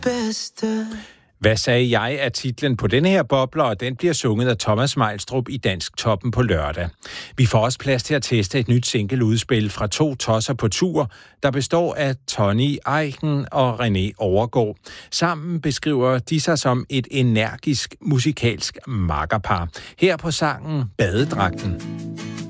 bedste. Hvad sagde jeg er titlen på denne her bobler, og den bliver sunget af Thomas Meilstrup i Dansk Toppen på lørdag. Vi får også plads til at teste et nyt singleudspil fra 2 tosser på tur, der består af Tony Eichen og René Overgaard. Sammen beskriver de sig som et energisk musikalsk makkerpar. Her på sangen Badedragten.